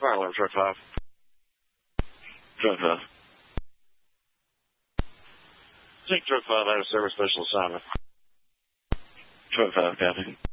Fire alarm, truck 5. Truck 5. Take truck 5 out of service special assignment. Truck 5, copy.